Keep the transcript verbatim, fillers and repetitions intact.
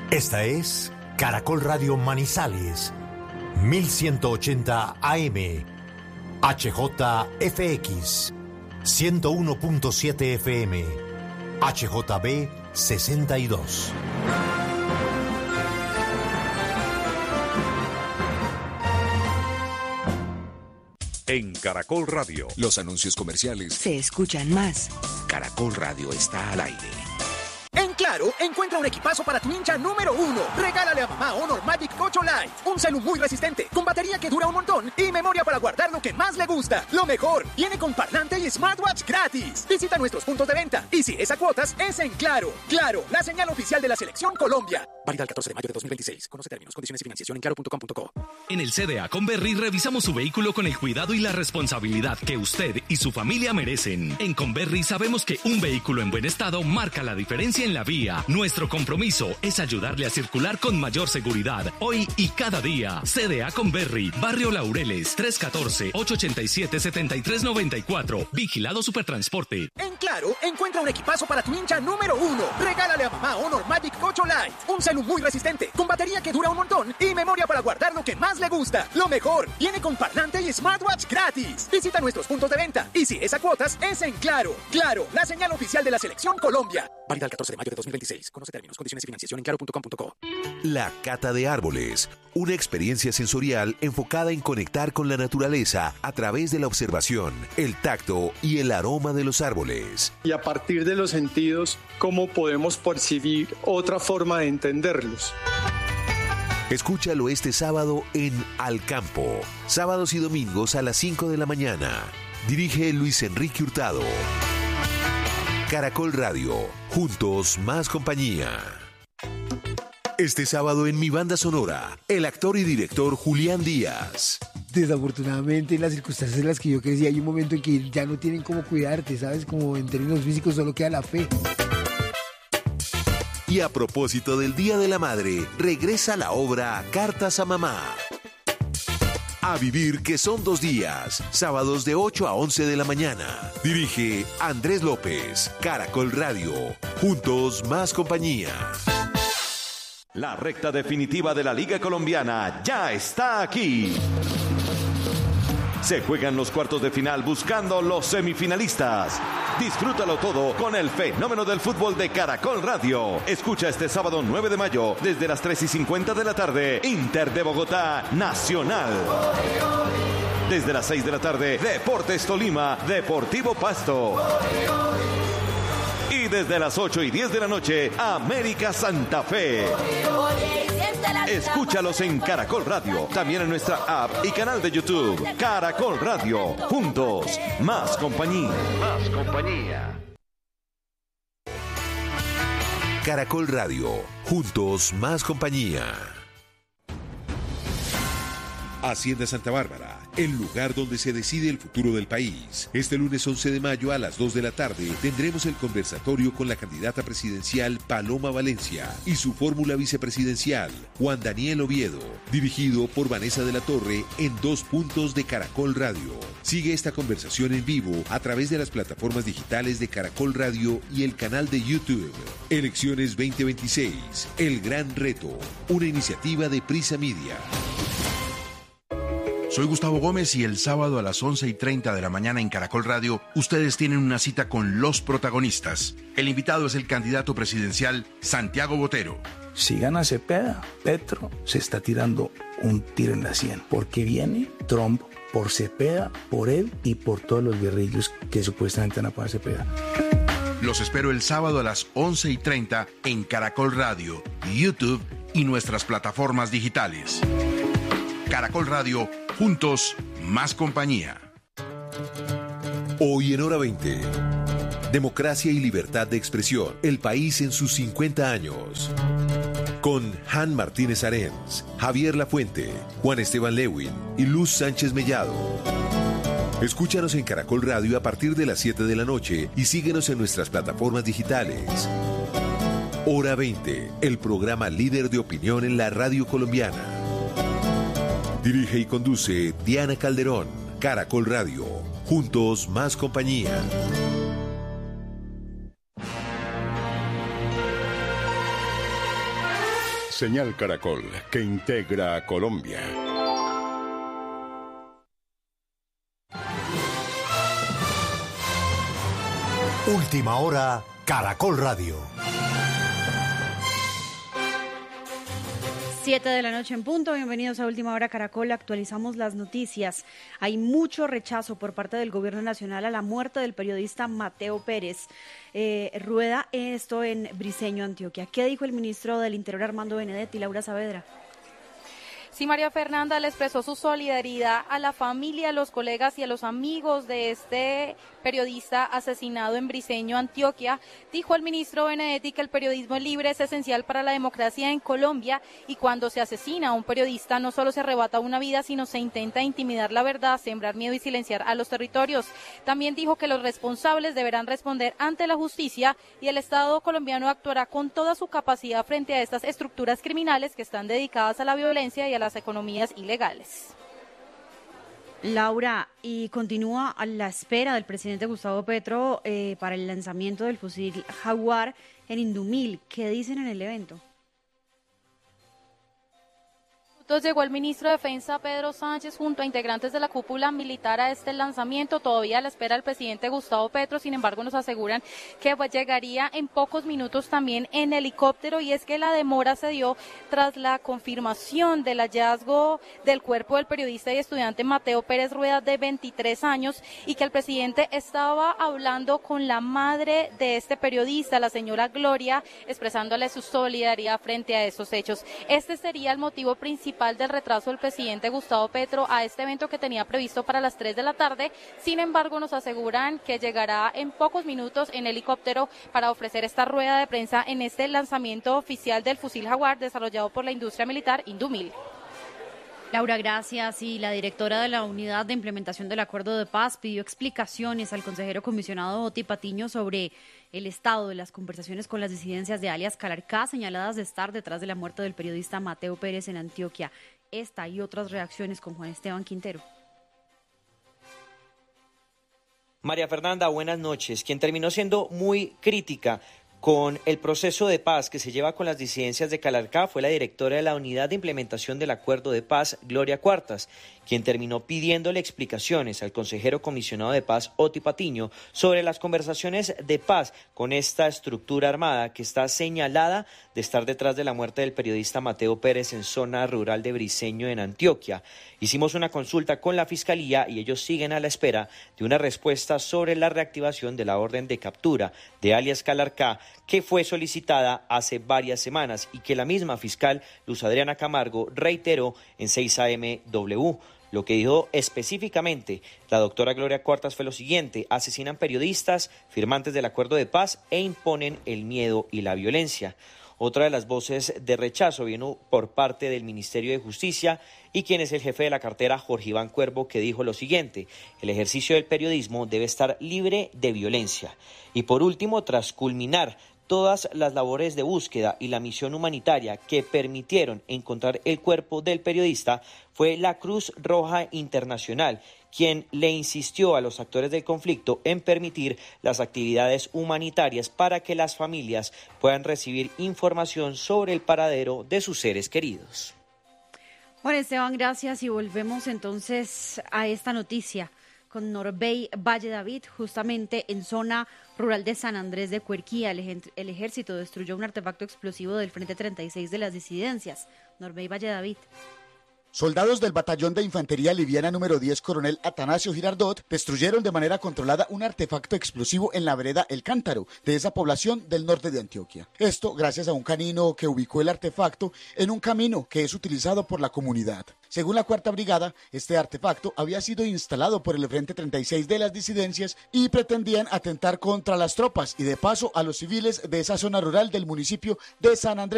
Esta es Caracol Radio Manizales, mil ciento ochenta A M, H J F X, ciento uno punto siete F M, H J B sesenta y dos. En Caracol Radio, los anuncios comerciales se escuchan más. Caracol Radio está al aire. En Claro, encuentra un equipazo para tu hincha número uno. Regálale a mamá Honor Magic ocho Lite. Un celu muy resistente, con batería que dura un montón y memoria para guardar lo que más le gusta. Lo mejor, viene con parlante y smartwatch gratis. Visita nuestros puntos de venta y si es a cuotas, es en Claro. Claro, la señal oficial de la Selección Colombia. Válida el catorce de mayo de dos mil veintiséis. Conoce términos, condiciones y financiación en claro punto com punto co. En el C D A Converri revisamos su vehículo con el cuidado y la responsabilidad que usted y su familia merecen. En Converri sabemos que un vehículo en buen estado marca la diferencia en la vía. Nuestro compromiso es ayudarle a circular con mayor seguridad, hoy y cada día. C D A Converri, Barrio Laureles, tres uno cuatro, ocho ocho siete, siete tres nueve cuatro. Vigilado Supertransporte. En Claro, encuentra un equipazo para tu hincha número uno. Regálale a mamá Honor Magic ocho Lite. Un celu muy resistente, con batería que dura un montón y memoria para guardar lo que más le gusta. Lo mejor, viene con parlante y smartwatch gratis. Visita nuestros puntos de venta y si es a cuotas, es en Claro. Claro, la señal oficial de la Selección Colombia. Válida el catorce de mayo de dos mil veintiséis. Conoce términos, condiciones y financiación en claro punto com punto co. La Cata de Árboles, una experiencia sensorial enfocada en conectar con la naturaleza a través de la observación, el tacto y el aroma de los árboles. Y a partir de los sentidos, ¿cómo podemos percibir otra forma de entenderlos? Escúchalo este sábado en Al Campo, sábados y domingos a las cinco de la mañana. Dirige Luis Enrique Hurtado. Caracol Radio, juntos más compañía. Este sábado en Mi Banda Sonora, el actor y director Julián Díaz. Desafortunadamente, en las circunstancias en las que yo crecí, hay un momento en que ya no tienen cómo cuidarte, ¿sabes? Como en términos físicos solo queda la fe. Y a propósito del Día de la Madre, regresa la obra Cartas a Mamá. A vivir que son dos días, sábados de ocho a once de la mañana. Dirige Andrés López, Caracol Radio, juntos más compañía. La recta definitiva de la Liga Colombiana ya está aquí. Se juegan los cuartos de final buscando los semifinalistas. Disfrútalo todo con el fenómeno del fútbol de Caracol Radio. Escucha este sábado nueve de mayo desde las tres y cincuenta de la tarde, Inter de Bogotá, Nacional. Desde las seis de la tarde, Deportes Tolima, Deportivo Pasto. Y desde las ocho y diez de la noche, América Santa Fe. Escúchalos en Caracol Radio, también en nuestra app y canal de YouTube. Caracol Radio, juntos, más compañía. Más compañía. Caracol Radio, juntos, más compañía. Hacienda Santa Bárbara, el lugar donde se decide el futuro del país. Este lunes once de mayo a las dos de la tarde tendremos el conversatorio con la candidata presidencial Paloma Valencia y su fórmula vicepresidencial Juan Daniel Oviedo, dirigido por Vanessa de la Torre en dos puntos de Caracol Radio. Sigue esta conversación en vivo a través de las plataformas digitales de Caracol Radio y el canal de YouTube. Elecciones veinte veintiséis, el gran reto, una iniciativa de Prisa Media. Soy Gustavo Gómez y el sábado a las once y treinta de la mañana en Caracol Radio, ustedes tienen una cita con los protagonistas. El invitado es el candidato presidencial Santiago Botero. Si gana Cepeda, Petro se está tirando un tiro en la sien, porque viene Trump por Cepeda, por él y por todos los guerrillos que supuestamente van a apoyar a Cepeda. Los espero el sábado a las once y treinta en Caracol Radio, YouTube y nuestras plataformas digitales. Caracol Radio, juntos, más compañía. Hoy en Hora veinte. Democracia y libertad de expresión. El país en sus cincuenta años. Con Han Martínez Arens, Javier Lafuente, Juan Esteban Lewin y Luz Sánchez Mellado. Escúchanos en Caracol Radio a partir de las siete de la noche y síguenos en nuestras plataformas digitales. Hora veinte, el programa líder de opinión en la radio colombiana. Dirige y conduce Diana Calderón. Caracol Radio. Juntos, más compañía. Señal Caracol, que integra a Colombia. Última hora, Caracol Radio. Siete de la noche en punto, bienvenidos a Última Hora Caracol, actualizamos las noticias. Hay mucho rechazo por parte del gobierno nacional a la muerte del periodista Mateo Pérez. Eh, rueda esto en Briceño, Antioquia. ¿Qué dijo el ministro del Interior, Armando Benedetti? Laura Saavedra. Sí, María Fernanda le expresó su solidaridad a la familia, a los colegas y a los amigos de este periodista asesinado en Briceño, Antioquia. Dijo el ministro Benedetti que el periodismo libre es esencial para la democracia en Colombia y cuando se asesina a un periodista no solo se arrebata una vida, sino se intenta intimidar la verdad, sembrar miedo y silenciar a los territorios. También dijo que los responsables deberán responder ante la justicia y el Estado colombiano actuará con toda su capacidad frente a estas estructuras criminales que están dedicadas a la violencia y a las economías ilegales. Laura, y continúa a la espera del presidente Gustavo Petro eh, para el lanzamiento del fusil Jaguar en Indumil. ¿Qué dicen en el evento? Llegó el ministro de Defensa Pedro Sánchez junto a integrantes de la cúpula militar a este lanzamiento, todavía a la espera del presidente Gustavo Petro, sin embargo nos aseguran que pues, llegaría en pocos minutos también en helicóptero, y es que la demora se dio tras la confirmación del hallazgo del cuerpo del periodista y estudiante Mateo Pérez Rueda, de veintitrés años, y que el presidente estaba hablando con la madre de este periodista, la señora Gloria, expresándole su solidaridad frente a esos hechos. Este sería el motivo principal del retraso del presidente Gustavo Petro a este evento que tenía previsto para las tres de la tarde. Sin embargo, nos aseguran que llegará en pocos minutos en helicóptero para ofrecer esta rueda de prensa en este lanzamiento oficial del fusil Jaguar desarrollado por la industria militar Indumil. Laura, gracias. Y la directora de la Unidad de Implementación del Acuerdo de Paz pidió explicaciones al consejero comisionado Oti Patiño sobre el estado de las conversaciones con las disidencias de alias Calarcá, señaladas de estar detrás de la muerte del periodista Mateo Pérez en Antioquia. Esta y otras reacciones con Juan Esteban Quintero. María Fernanda, buenas noches. Quien terminó siendo muy crítica con el proceso de paz que se lleva con las disidencias de Calarcá fue la directora de la Unidad de Implementación del Acuerdo de Paz, Gloria Cuartas, quien terminó pidiéndole explicaciones al consejero comisionado de paz, Oti Patiño, sobre las conversaciones de paz con esta estructura armada que está señalada de estar detrás de la muerte del periodista Mateo Pérez en zona rural de Briceño, en Antioquia. Hicimos una consulta con la Fiscalía y ellos siguen a la espera de una respuesta sobre la reactivación de la orden de captura de alias Calarcá, que fue solicitada hace varias semanas y que la misma fiscal Luz Adriana Camargo reiteró en seis A M W. Lo que dijo específicamente la doctora Gloria Cuartas fue lo siguiente: asesinan periodistas, firmantes del acuerdo de paz e imponen el miedo y la violencia. Otra de las voces de rechazo vino por parte del Ministerio de Justicia y quien es el jefe de la cartera, Jorge Iván Cuervo, que dijo lo siguiente: el ejercicio del periodismo debe estar libre de violencia. Y por último, tras culminar todas las labores de búsqueda y la misión humanitaria que permitieron encontrar el cuerpo del periodista, fue la Cruz Roja Internacional quien le insistió a los actores del conflicto en permitir las actividades humanitarias para que las familias puedan recibir información sobre el paradero de sus seres queridos. Juan Esteban, gracias, y volvemos entonces a esta noticia con Norbey Valle David, justamente en zona rural de San Andrés de Cuerquía. El, ej- el ejército destruyó un artefacto explosivo del Frente treinta y seis de las disidencias. Norbey Valle David. Soldados del Batallón de Infantería Liviana número diez, coronel Atanasio Girardot, destruyeron de manera controlada un artefacto explosivo en la vereda El Cántaro de esa población del norte de Antioquia. Esto gracias a un canino que ubicó el artefacto en un camino que es utilizado por la comunidad. Según la Cuarta Brigada, este artefacto había sido instalado por el Frente treinta y seis de las disidencias y pretendían atentar contra las tropas y de paso a los civiles de esa zona rural del municipio de San Andrés